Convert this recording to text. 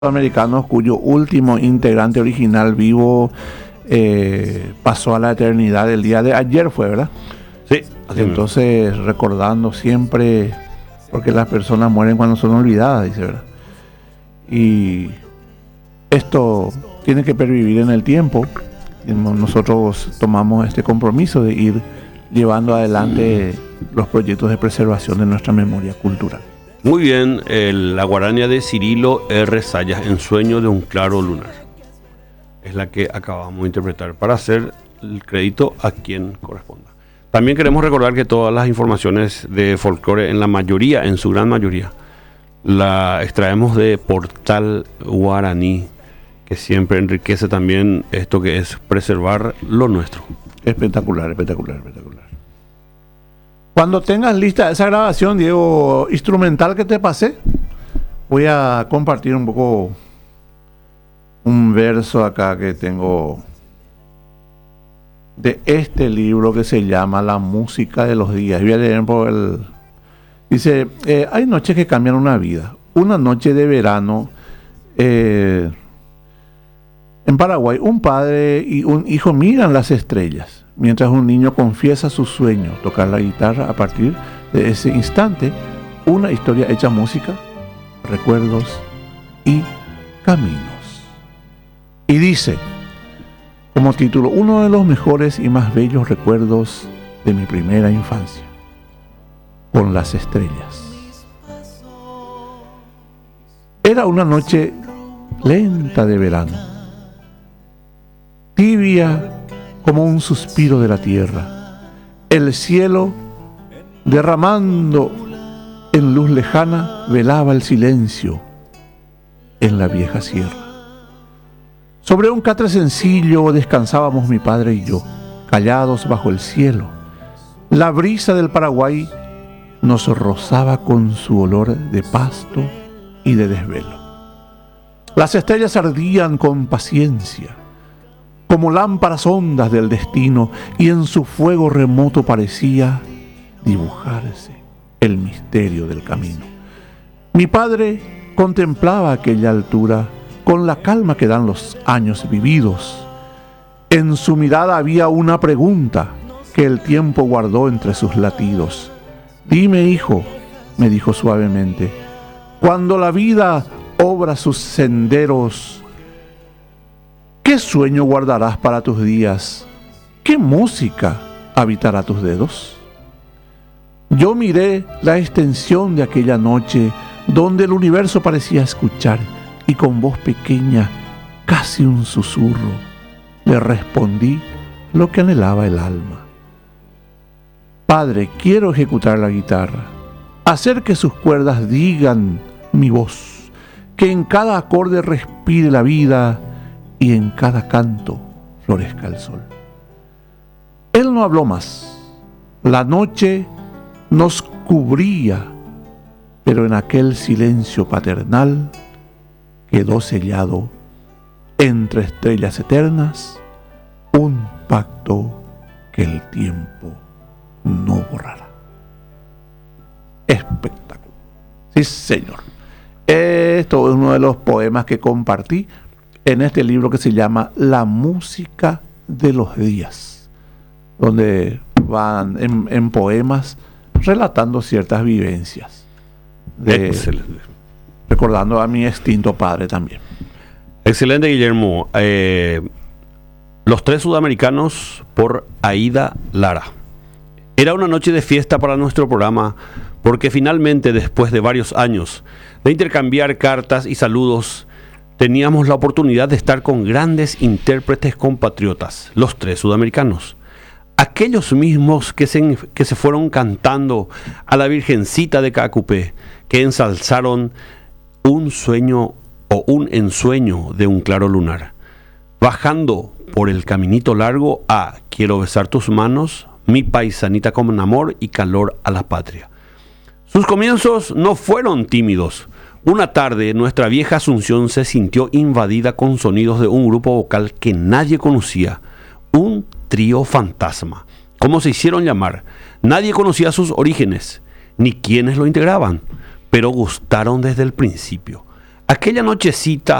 Americanos cuyo último integrante original vivo pasó a la eternidad el día de ayer fue, ¿verdad? Sí, así Entonces recordando siempre, porque las personas mueren cuando son olvidadas, dice, ¿verdad? Y esto tiene que pervivir en el tiempo. Nosotros tomamos este compromiso de ir llevando adelante los proyectos de preservación de nuestra memoria cultural. Muy bien, la guarania de Cirilo R. Sayas, En sueño de un claro lunar. Es la que acabamos de interpretar para hacer el crédito a quien corresponda. También queremos recordar que todas las informaciones de folclore, en su gran mayoría, la extraemos de Portal Guaraní, que siempre enriquece también esto que es preservar lo nuestro. Espectacular, espectacular, espectacular. Cuando tengas lista esa grabación, Diego, instrumental que te pasé, voy a compartir un poco un verso acá que tengo de este libro que se llama La música de los días. Voy a leer por el... Dice, hay noches que cambian una vida. Una noche de verano, en Paraguay, un padre y un hijo miran las estrellas, mientras un niño confiesa su sueño, tocar la guitarra. A partir de ese instante, una historia hecha música, recuerdos y caminos. Y dice, como título, uno de los mejores y más bellos recuerdos de mi primera infancia, con las estrellas. Era una noche lenta de verano, tibia como un suspiro de la tierra, el cielo derramando en luz lejana velaba el silencio en la vieja sierra. Sobre un catre sencillo descansábamos mi padre y yo, callados bajo el cielo. La brisa del Paraguay nos rozaba con su olor de pasto y de desvelo. Las estrellas ardían con paciencia, como lámparas hondas del destino, y en su fuego remoto parecía dibujarse el misterio del camino. Mi padre contemplaba aquella altura con la calma que dan los años vividos. En su mirada había una pregunta que el tiempo guardó entre sus latidos. Dime, hijo, me dijo suavemente, cuando la vida obra sus senderos, ¿qué sueño guardarás para tus días? ¿Qué música habitará tus dedos? Yo miré la extensión de aquella noche donde el universo parecía escuchar, y con voz pequeña, casi un susurro, le respondí lo que anhelaba el alma. Padre, quiero ejecutar la guitarra, hacer que sus cuerdas digan mi voz, que en cada acorde respire la vida y en cada canto florezca el sol. Él no habló más. La noche nos cubría, pero en aquel silencio paternal quedó sellado entre estrellas eternas un pacto que el tiempo no borrará. Espectáculo. Sí, señor. Esto es uno de los poemas que compartí en este libro que se llama La música de los días, donde van en poemas relatando ciertas vivencias, recordando a mi extinto padre también. Excelente, Guillermo. Los tres sudamericanos, por Aida Lara. Era una noche de fiesta para nuestro programa, porque finalmente, después de varios años de intercambiar cartas y saludos, teníamos la oportunidad de estar con grandes intérpretes compatriotas, los tres sudamericanos. Aquellos mismos que se fueron cantando a la Virgencita de Cacupé, que ensalzaron un sueño o un ensueño de un claro lunar, bajando por el caminito largo a Quiero besar tus manos, mi paisanita con amor y calor a la patria. Sus comienzos no fueron tímidos. Una tarde nuestra vieja Asunción se sintió invadida con sonidos de un grupo vocal que nadie conocía, un trío fantasma, como se hicieron llamar. Nadie conocía sus orígenes, ni quienes lo integraban, pero gustaron desde el principio. aquella nochecita